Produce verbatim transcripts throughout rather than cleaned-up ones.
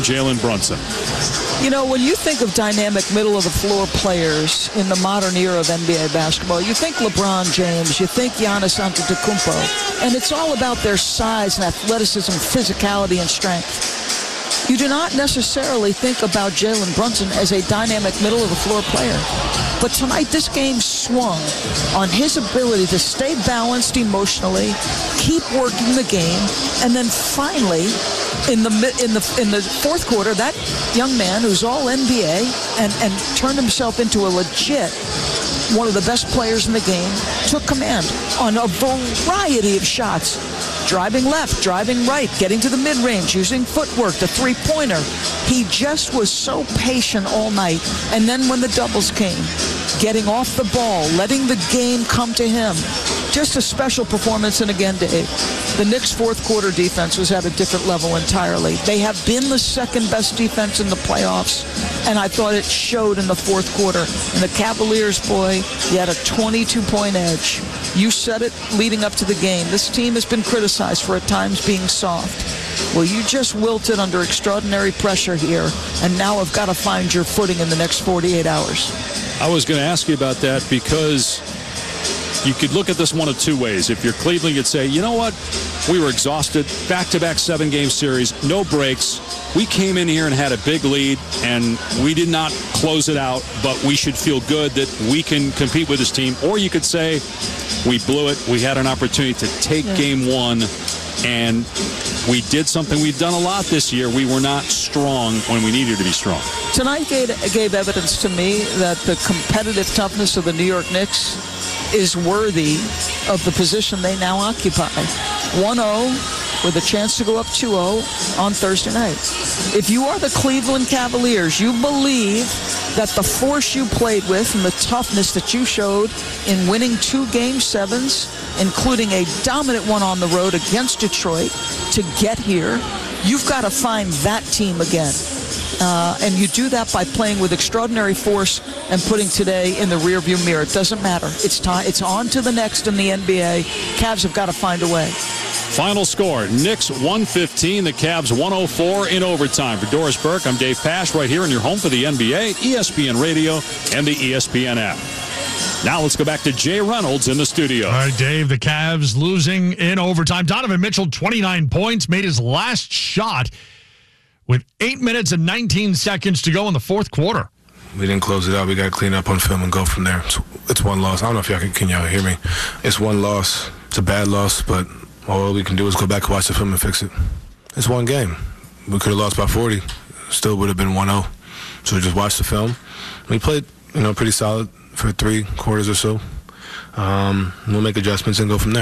Jalen Brunson. You know, when you think of dynamic middle-of-the-floor players in the modern era of N B A basketball, you think LeBron James, you think Giannis Antetokounmpo, and it's all about their size and athleticism, physicality, and strength. You do not necessarily think about Jalen Brunson as a dynamic middle-of-the-floor player. But tonight, this game swung on his ability to stay balanced emotionally, keep working the game, and then finally, in the in the in the fourth quarter, that young man who's all N B A and and turned himself into a legit one of the best players in the game, took command on a variety of shots. Driving left, driving right, getting to the mid-range, using footwork, the three-pointer. He just was so patient all night. And then when the doubles came, getting off the ball, letting the game come to him. Just a special performance. And again, Dave, the Knicks' fourth quarter defense was at a different level entirely. They have been the second best defense in the playoffs, and I thought it showed in the fourth quarter. And the Cavaliers, boy, you had a twenty-two point edge. You said it leading up to the game. This team has been criticized for at times being soft. Well, you just wilted under extraordinary pressure here, and now have got to find your footing in the next forty-eight hours. I was going to ask you about that because you could look at this one of two ways. If you're Cleveland, you'd say, you know what? We were exhausted. Back-to-back seven-game series, no breaks. We came in here and had a big lead, and we did not close it out, but we should feel good that we can compete with this team. Or you could say, we blew it. We had an opportunity to take yeah. game one, and we did something we've done a lot this year. We were not strong when we needed to be strong. Tonight gave, gave evidence to me that the competitive toughness of the New York Knicks is worthy of the position they now occupy. one oh with a chance to go up two oh on Thursday night. If you are the Cleveland Cavaliers, you believe that the force you played with and the toughness that you showed in winning two game sevens, including a dominant one on the road against Detroit, to get here, you've got to find that team again. Uh, and you do that by playing with extraordinary force and putting today in the rearview mirror. It doesn't matter. It's time. It's on to the next in the N B A. Cavs have got to find a way. Final score, Knicks one fifteen, the Cavs one oh four in overtime. For Doris Burke, I'm Dave Pasch, right here in your home for the N B A, E S P N Radio, and the E S P N app. Now let's go back to Jay Reynolds in the studio. All right, Dave, the Cavs losing in overtime. Donovan Mitchell, twenty-nine points, made his last shot with eight minutes and nineteen seconds to go in the fourth quarter. We didn't close it out. We got to clean up on film and go from there. It's, it's one loss. I don't know if y'all can, can y'all hear me. It's one loss. It's a bad loss, but all we can do is go back and watch the film and fix it. It's one game. We could have lost by forty. Still would have been one oh. So we just watched the film. We played, you know, pretty solid for three quarters or so. Um, we'll make adjustments and go from there.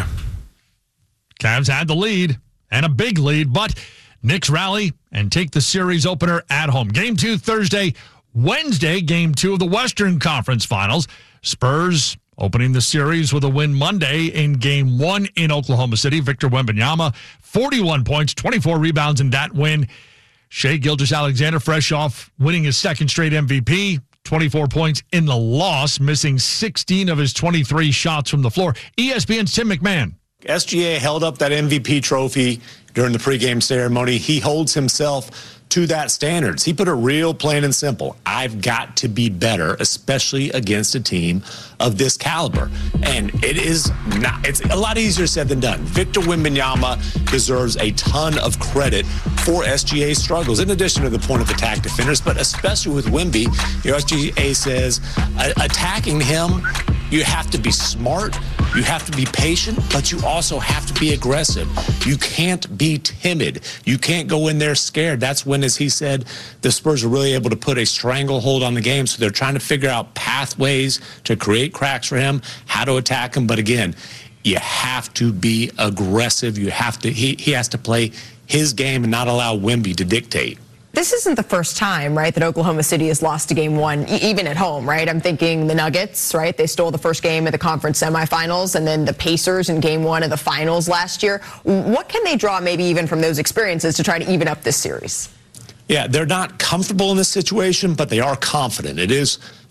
Cavs had the lead, and a big lead, but Knicks rally and take the series opener at home. Game two Thursday, Wednesday, game two of the Western Conference Finals. Spurs opening the series with a win Monday in game one in Oklahoma City. Victor Wembanyama, forty-one points, twenty-four rebounds in that win. Shai Gilgeous-Alexander, fresh off winning his second straight M V P, twenty-four points in the loss, missing sixteen of his twenty-three shots from the floor. E S P N's Tim McMahon. S G A held up that M V P trophy during the pregame ceremony. He holds himself to that standards. He put it real plain and simple. I've got to be better, especially against a team of this caliber. And it is not, it's a lot easier said than done. Victor Wembanyama deserves a ton of credit for S G A's struggles, in addition to the point of attack defenders, but especially with Wemby. You know, S G A says uh, attacking him, you have to be smart, you have to be patient, but you also have to be aggressive. You can't be timid. You can't go in there scared. That's when, as he said, the Spurs are really able to put a stranglehold on the game. So they're trying to figure out pathways to create cracks for him, how to attack him. But again, you have to be aggressive. You have to, he, he has to play his game and not allow Wemby to dictate. This isn't the first time, right, that Oklahoma City has lost a game one, even at home, right? I'm thinking the Nuggets, right? They stole the first game of the conference semifinals, and then the Pacers in game one of the finals last year. What can they draw maybe even from those experiences to try to even up this series? Yeah, they're not comfortable in this situation, but they are confident. It is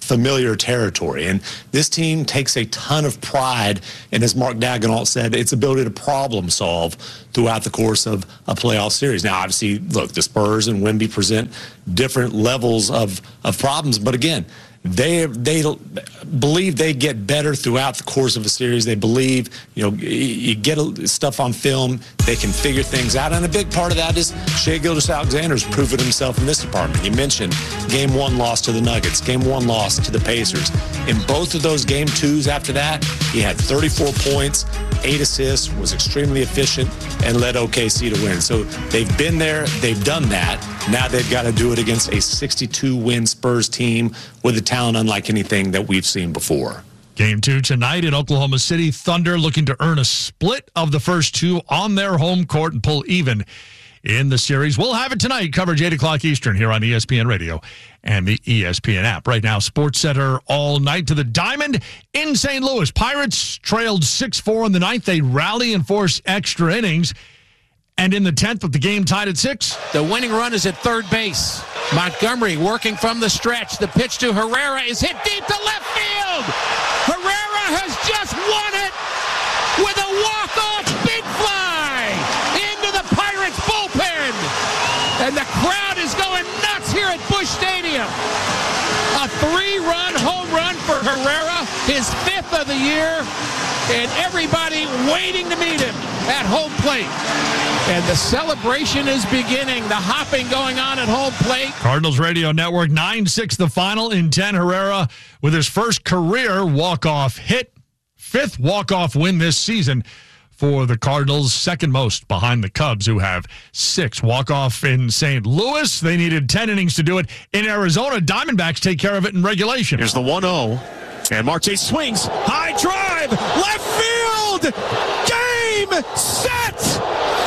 familiar territory. And this team takes a ton of pride in, as Mark Daigneault said, its ability to problem solve throughout the course of a playoff series. Now, obviously, look, the Spurs and Wemby present different levels of, of problems. But again, They they believe they get better throughout the course of a series. They believe, you know, you get stuff on film, they can figure things out. And a big part of that is Shai Gilgeous-Alexander's proven himself in this department. You mentioned game one loss to the Nuggets, game one loss to the Pacers. In both of those game twos after that, he had thirty-four points, eight assists, was extremely efficient, and led O K C to win. So they've been there, they've done that. Now they've got to do it against a sixty-two win Spurs team with a talent unlike anything that we've seen before. Game two tonight in Oklahoma City. Thunder looking to earn a split of the first two on their home court and pull even in the series. We'll have it tonight. Coverage eight o'clock Eastern here on E S P N Radio and the E S P N app. Right now, Sports Center all night to the Diamond in Saint Louis. Pirates trailed six four in the ninth. They rally and force extra innings. And in the tenth, with the game tied at six. The winning run is at third base. Montgomery working from the stretch. The pitch to Herrera is hit deep to left field. Herrera has just won it with a walk-off big fly into the Pirates bullpen. And the crowd is going nuts here at Busch Stadium. A three-run home run for Herrera, his fifth of the year, and everybody waiting to meet him at home plate. And the celebration is beginning. The hopping going on at home plate. Cardinals Radio Network, nine six the final in ten. Herrera with his first career walk-off hit. Fifth walk-off win this season for the Cardinals. Second most behind the Cubs, who have six. Walk-off in Saint Louis. They needed ten innings to do it. In Arizona, Diamondbacks take care of it in regulation. Here's the one oh. And Marte swings. High drive. Left field. Game, set,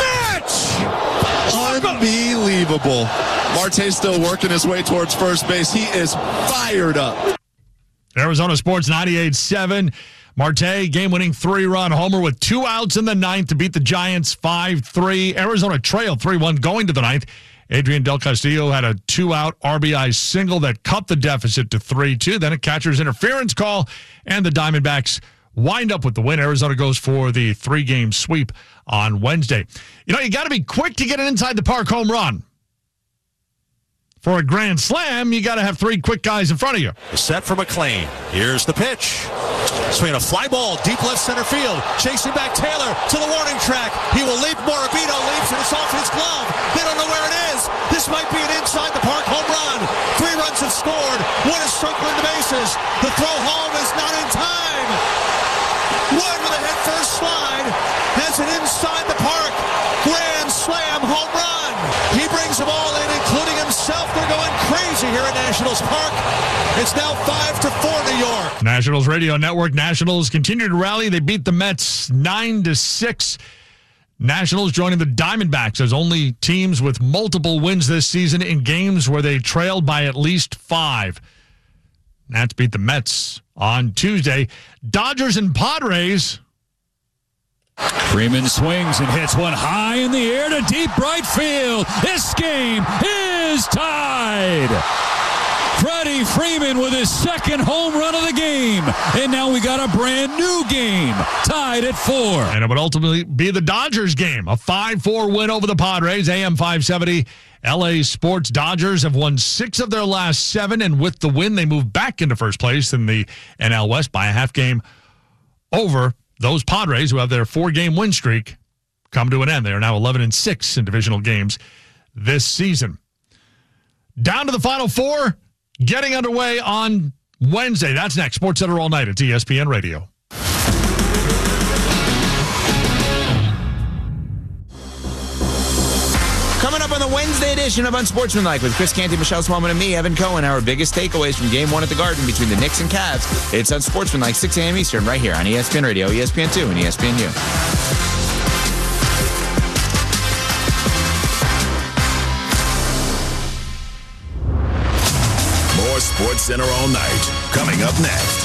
Unbelievable. Marte's still working his way towards first base. He is fired up. Arizona Sports ninety-eight seven. Marte, game-winning three-run homer with two outs in the ninth to beat the Giants five three. Arizona trailed three one going to the ninth. Adrian Del Castillo had a two-out R B I single that cut the deficit to three two. Then a catcher's interference call, and the Diamondbacks wind up with the win. Arizona goes for the three-game sweep on Wednesday. You know, you got to be quick to get an inside-the-park home run. For a grand slam, you got to have three quick guys in front of you. Set for McLean. Here's the pitch. Swinging a fly ball, deep left center field. Chasing back Taylor to the warning track. He will leap. Morabito leaps, and it's off his glove. They don't know where it is. This might be an inside-the-park home run. Three runs have scored. One is circling the bases. The throw home is not in time. Wood with a head-first slide has an inside-the-park grand slam home run. He brings them all in, including himself. They're going crazy here at Nationals Park. It's now five to four New York. Nationals Radio Network. Nationals continue to rally. They beat the Mets nine to six. Nationals joining the Diamondbacks as only teams with multiple wins this season in games where they trailed by at least five. Nats beat the Mets on Tuesday. Dodgers and Padres. Freeman swings and hits one high in the air to deep right field. This game is tied. Freddie Freeman with his second home run of the game. And now we got a brand new game, tied at four. And it would ultimately be the Dodgers game, a five four win over the Padres. A M five seventy, L A Sports. Dodgers have won six of their last seven, and with the win, they move back into first place in the N L West by a half game over those Padres, who have their four-game win streak come to an end. They are now eleven and six in divisional games this season. Down to the Final Four, getting underway on Wednesday. That's next. Sports Center all night at E S P N Radio. Coming up on the Wednesday edition of Unsportsmanlike with Chris Canty, Michelle Smallman, and me, Evan Cohen, our biggest takeaways from Game one at the Garden between the Knicks and Cavs. It's Unsportsmanlike, six a.m. Eastern, right here on E S P N Radio, E S P N two, and E S P N U. More Sports Center all night. Coming up next.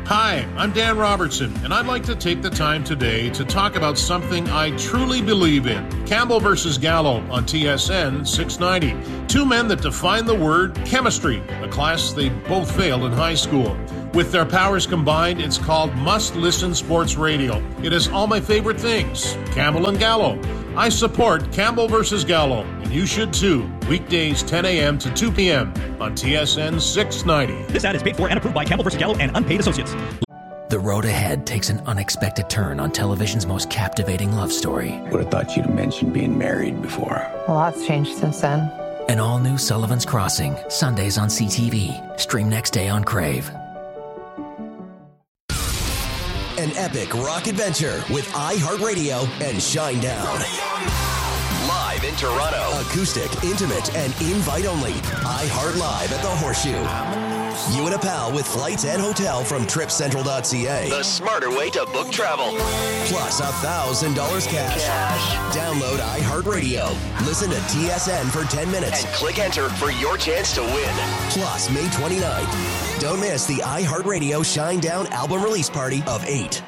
Hi, I'm Dan Robertson, and I'd like to take the time today to talk about something I truly believe in. Campbell versus Gallo on T S N six ninety. Two men that define the word chemistry, a class they both failed in high school. With their powers combined, it's called Must-Listen Sports Radio. It has all my favorite things, Campbell and Gallo. I support Campbell versus Gallo, and you should too. Weekdays ten a.m. to two p.m. on T S N six ninety. This ad is paid for and approved by Campbell versus Gallo and unpaid associates. The road ahead takes an unexpected turn on television's most captivating love story. Would have thought you'd have mentioned being married before. A lot's changed since then. An all-new Sullivan's Crossing, Sundays on C T V. Stream next day on Crave. An epic rock adventure with iHeartRadio and Shinedown. Live in Toronto. Acoustic, intimate, and invite only. iHeart Live at the Horseshoe. You and a pal with flights and hotel from trip central dot c a. The smarter way to book travel. Plus one thousand dollars cash. cash. Download iHeartRadio. Listen to T S N for ten minutes. And click enter for your chance to win. Plus May twenty-ninth. Don't miss the iHeartRadio Shinedown album release party of eight.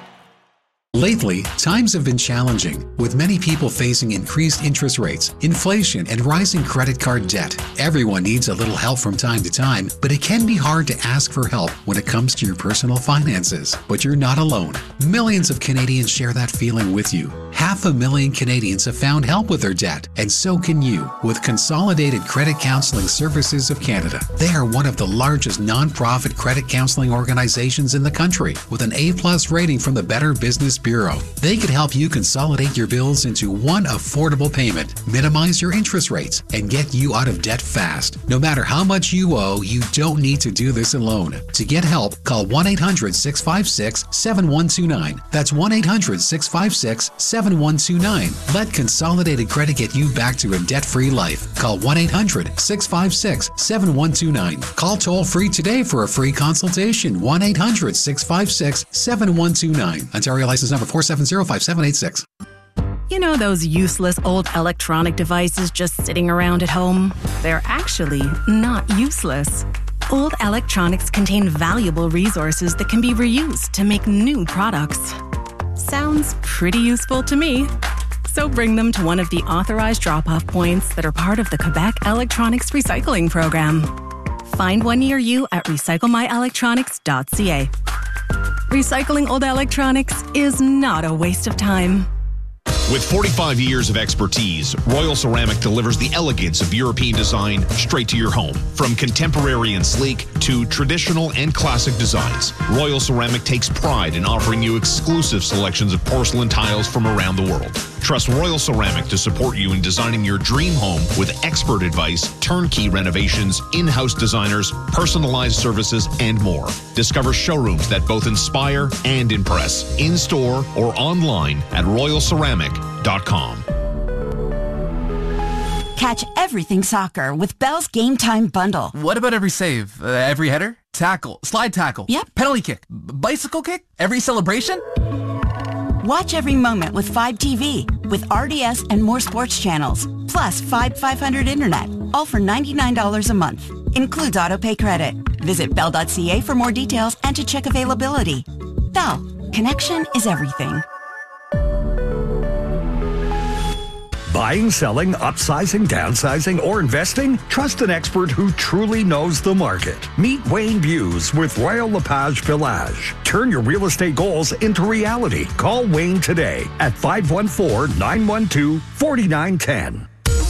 Lately, times have been challenging, with many people facing increased interest rates, inflation, and rising credit card debt. Everyone needs a little help from time to time, but it can be hard to ask for help when it comes to your personal finances. But you're not alone. Millions of Canadians share that feeling with you. Half a million Canadians have found help with their debt, and so can you with Consolidated Credit Counseling Services of Canada. They are one of the largest nonprofit credit counseling organizations in the country, with an A-plus rating from the Better Business Bureau. They could help you consolidate your bills into one affordable payment, minimize your interest rates, and get you out of debt fast. No matter how much you owe, you don't need to do this alone. To get help, call one eight hundred six five six seven one two nine. That's one eight hundred six five six seven one two nine. Let Consolidated Credit get you back to a debt-free life. Call one eight hundred six five six seven one two nine. Call toll-free today for a free consultation. one eight hundred six five six seven one two nine. Ontario license number four seven zero five seven eight six. You know those useless old electronic devices just sitting around at home? They're actually not useless. Old electronics contain valuable resources that can be reused to make new products. Sounds pretty useful to me. So bring them to one of the authorized drop-off points that are part of the Quebec Electronics Recycling Program. Find one near you at recycle my electronics dot c a. Recycling old electronics is not a waste of time. With forty-five years of expertise, Royal Ceramic delivers the elegance of European design straight to your home. From contemporary and sleek to traditional and classic designs, Royal Ceramic takes pride in offering you exclusive selections of porcelain tiles from around the world. Trust Royal Ceramic to support you in designing your dream home with expert advice, turnkey renovations, in-house designers, personalized services, and more. Discover showrooms that both inspire and impress, in-store or online at royal ceramic dot com. Catch everything soccer with Bell's Game Time Bundle. What about every save? Uh, every header? Tackle? Slide tackle? Yep. Penalty kick? B- bicycle kick? Every celebration? Watch every moment with Fibe T V with R D S and more sports channels. Plus Fibe five hundred Internet. All for ninety-nine dollars a month. Includes autopay credit. Visit bell dot c a for more details and to check availability. Bell. Connection is everything. Buying, selling, upsizing, downsizing, or investing? Trust an expert who truly knows the market. Meet Wayne Buse with Royal LePage Village. Turn your real estate goals into reality. Call Wayne today at five one four, nine one two, four nine one zero.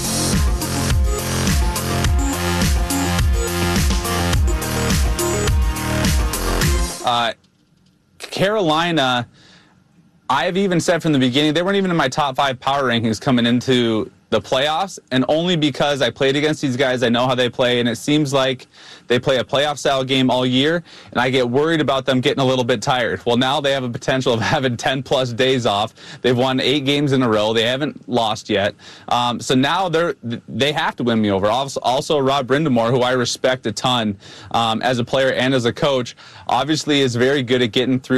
Uh, Carolina, I've even said from the beginning, they weren't even in my top five power rankings coming into the playoffs, and only because I played against these guys, I know how they play, and it seems like they play a playoff-style game all year, and I get worried about them getting a little bit tired. Well, now they have a potential of having ten-plus days off. They've won eight games in a row. They haven't lost yet. Um, so now they're they have to win me over. Also, also Rod Brindamore, who I respect a ton um, as a player and as a coach, obviously is very good at getting through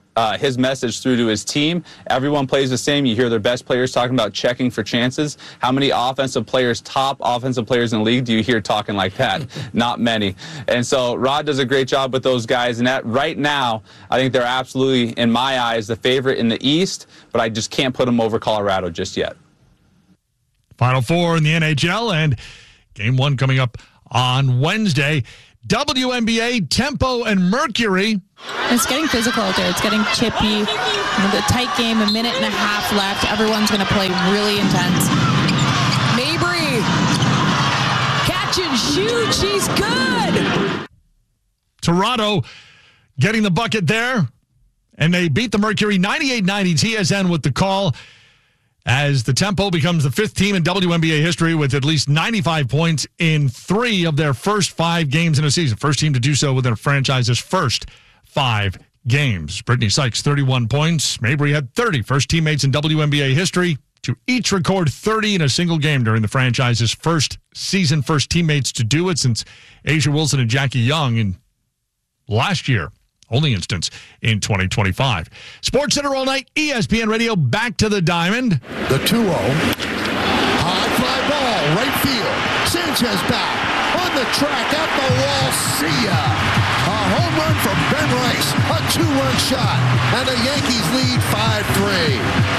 uh, his message through to his team. Everyone plays the same. You hear their best players talking about checking for chances. How many offensive players, top offensive players in the league, do you hear talking like that? Not many. And so Rod does a great job with those guys. And that right now, I think they're absolutely, in my eyes, the favorite in the East, but I just can't put them over Colorado just yet. Final four in the N H L, and game one coming up on Wednesday. W N B A, Tempo and Mercury. It's getting physical out there. It's getting chippy. The tight game, a minute and a half left. Everyone's going to play really intense. Mabry, catch and shoot. She's good. Toronto getting the bucket there, and they beat the Mercury ninety-eight ninety. T S N with the call, as the Tempo becomes the fifth team in W N B A history with at least ninety-five points in three of their first five games in a season. First team to do so within a franchise's first five games. Brittany Sykes, thirty-one points. Mabry had thirty. First teammates in W N B A history to each record thirty in a single game during the franchise's first season. First teammates to do it since Asia Wilson and Jackie Young in last year. Only instance in twenty twenty-five. Sports Center all night, E S P N Radio, back to the diamond. The two oh. High fly ball, right field. Sanchez back on the track at the wall. See ya. A home run from Ben Rice. A two-run shot. And the Yankees lead five three.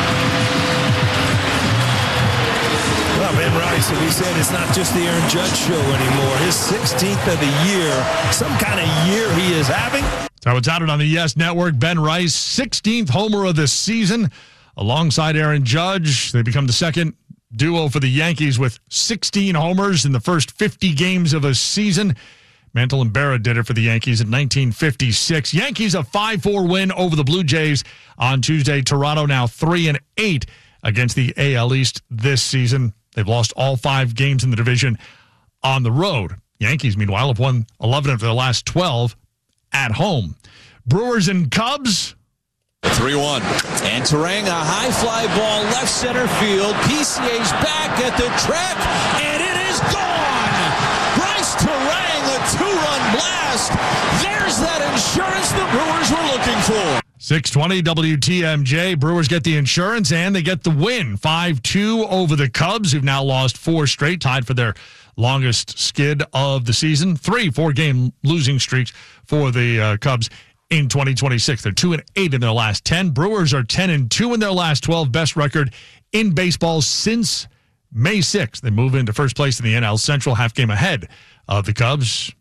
Well, Ben Rice, as we said, it's not just the Aaron Judge show anymore. His sixteenth of the year. Some kind of year he is having. So it's out on the Yes Network. Ben Rice, sixteenth homer of the season, alongside Aaron Judge. They become the second duo for the Yankees with sixteen homers in the first fifty games of a season. Mantle and Berra did it for the Yankees in nineteen fifty-six. Yankees a five four win over the Blue Jays on Tuesday. Toronto now three and eight against the A L East this season. They've lost all five games in the division on the road. Yankees, meanwhile, have won eleven of their last twelve at home. Brewers and Cubs. three one. And Terang, a high fly ball, left center field. P C A's back at the track, and it is gone. Bryce Terang, a two-run blast. There's that insurance the Brewers were looking for. six twenty W T M J. Brewers get the insurance, and they get the win. five two over the Cubs, who've now lost four straight, tied for their longest skid of the season. Three four-game losing streaks for the uh, Cubs in twenty twenty-six. They're two and eight in their last ten. Brewers are ten and two in their last twelve. Best record in baseball since May sixth. They move into first place in the N L Central, half game ahead of the Cubs.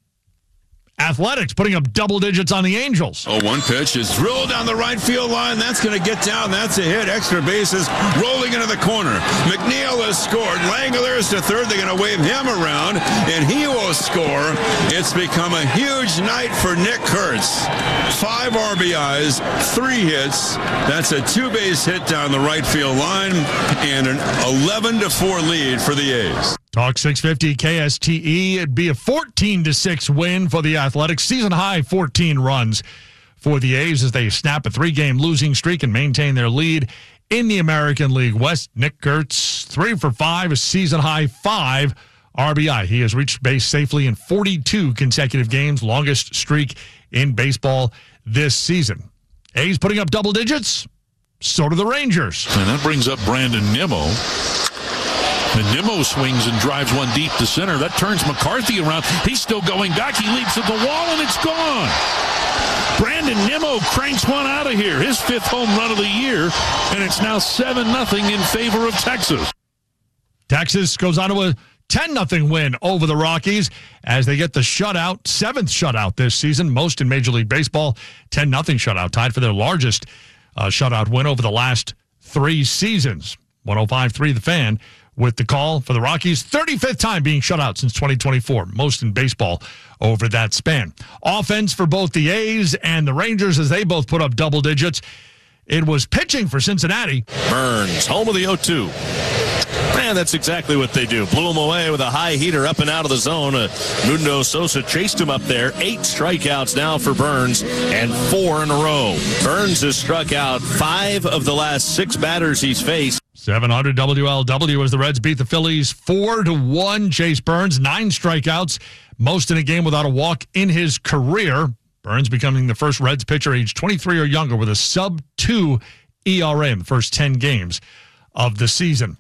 Athletics putting up double digits on the Angels. Oh, one pitch is drilled down the right field line. That's going to get down. That's a hit. Extra bases rolling into the corner. McNeil has scored. Langoliers to third. They're going to wave him around, and he will score. It's become a huge night for Nick Kurtz. Five R B Is, three hits. That's a two-base hit down the right field line, and an eleven to four lead for the A's. Talk six fifty K S T E. It'd be a fourteen to six win for the Athletics. Season high fourteen runs for the A's as they snap a three-game losing streak and maintain their lead in the American League West. Nick Kurtz, three for five, a season high five R B I. He has reached base safely in forty-two consecutive games, longest streak in baseball this season. A's putting up double digits. So do the Rangers. And that brings up Brandon Nimmo. And Nimmo swings and drives one deep to center. That turns McCarthy around. He's still going back. He leaps at the wall, and it's gone. Brandon Nimmo cranks one out of here. His fifth home run of the year, and it's now seven nothing in favor of Texas. Texas goes on to a ten nothing win over the Rockies as they get the shutout, seventh shutout this season, most in Major League Baseball. ten nothing shutout, tied for their largest uh, shutout win over the last three seasons. one oh five point three The Fan with the call for the Rockies. thirty-fifth time being shut out since twenty twenty-four, most in baseball over that span. Offense for both the A's and the Rangers as they both put up double digits. It was pitching for Cincinnati. Burns, home of the oh two. Man, that's exactly what they do. Blew him away with a high heater up and out of the zone. Uh, Mundo Sosa chased him up there. Eight strikeouts now for Burns and four in a row. Burns has struck out five of the last six batters he's faced. seven hundred W L W as the Reds beat the Phillies four to one. Chase Burns, nine strikeouts, most in a game without a walk in his career. Burns becoming the first Reds pitcher age twenty-three or younger with a sub two E R A in the first ten games of the season.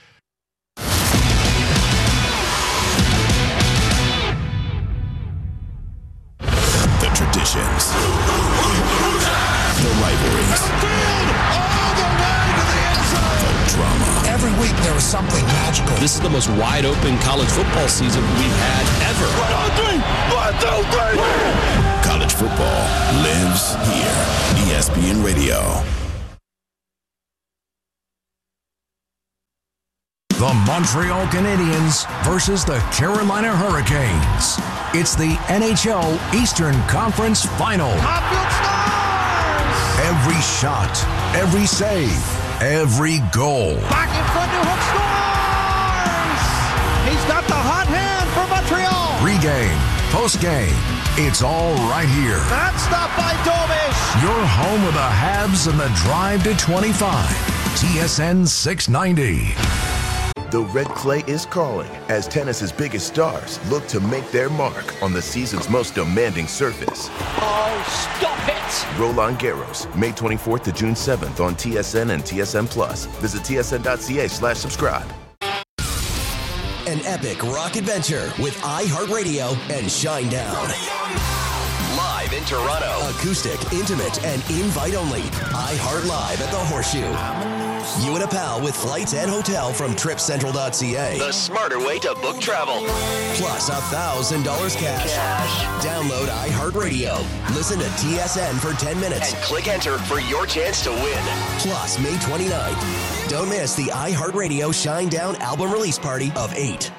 The traditions, the rivalries, the drama. Every week there is something magical. This is the most wide open college football season we've had ever. One, two, three. One, two, three. College football lives here. E S P N Radio. The Montreal Canadiens versus the Carolina Hurricanes. It's the N H L Eastern Conference Final. Every shot, every save, every goal. Back in front, Newhook scores! He's got the hot hand for Montreal. Pre-game, post-game, it's all right here. That's stopped by Dovish. Your home of the Habs and the drive to twenty-five. T S N six ninety. The red clay is calling as tennis's biggest stars look to make their mark on the season's most demanding surface. Oh, stop it! Roland Garros, May twenty-fourth to June seventh on T S N and T S N Plus. Visit T S N dot C A slash subscribe. An epic rock adventure with iHeartRadio and Shinedown. Live in Toronto. Acoustic, intimate, and invite only. iHeart Live at the Horseshoe. You and a pal with flights and hotel from Trip Central dot C A. The smarter way to book travel. Plus one thousand dollars cash. cash. Download iHeartRadio. Listen to T S N for ten minutes. And click enter for your chance to win. Plus, May twenty-ninth. Don't miss the iHeartRadio Shinedown album release party of eight.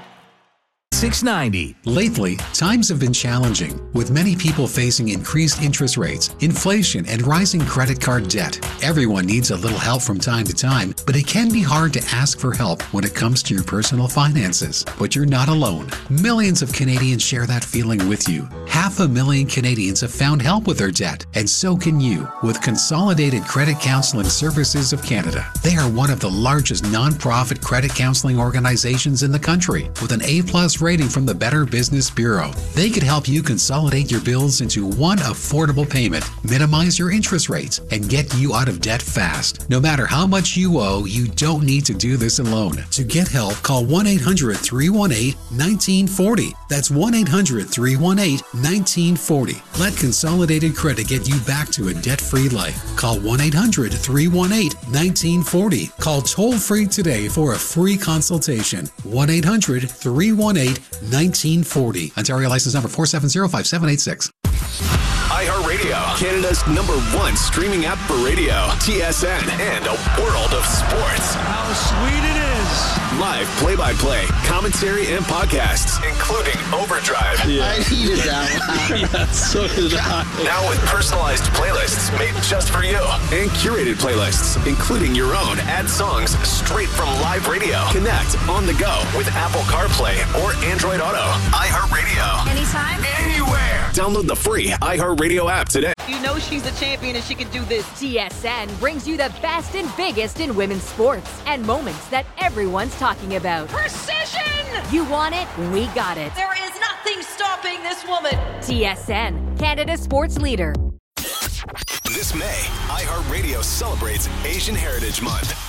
six ninety. Lately, times have been challenging, with many people facing increased interest rates, inflation, and rising credit card debt. Everyone needs a little help from time to time, but it can be hard to ask for help when it comes to your personal finances. But you're not alone. Millions of Canadians share that feeling with you. Half a million Canadians have found help with their debt, and so can you with Consolidated Credit Counseling Services of Canada. They are one of the largest nonprofit credit counseling organizations in the country, with an A-plus rating from the Better Business Bureau. They could help you consolidate your bills into one affordable payment, minimize your interest rates, and get you out of debt fast. No matter how much you owe, you don't need to do this alone. To get help, call one eight hundred, three one eight, one nine four zero. That's one eight hundred, three one eight, one nine four zero. Let Consolidated Credit get you back to a debt-free life. Call one eight hundred, three one eight, one nine four zero. Call toll-free today for a free consultation. one eight hundred, three one eight, one nine four zero. Ontario license number four seven zero, five seven eight six. iHeartRadio, Canada's number one streaming app for radio, T S N, and a world of sports. How sweet it is. Live play-by-play, commentary, and podcasts, including Overdrive. Yeah. I needed that one. Yeah, so did I. Now with personalized playlists made just for you, and curated playlists, including your own. Add songs straight from live radio. Connect on the go with Apple CarPlay or Android Auto. iHeartRadio. Anytime, anywhere. Download the free iHeartRadio app today. You know she's a champion and she can do this. T S N brings you the best and biggest in women's sports and moments that everyone's talking about. Precision! You want it? We got it. There is nothing stopping this woman. T S N, Canada's sports leader. This May, iHeartRadio celebrates Asian Heritage Month.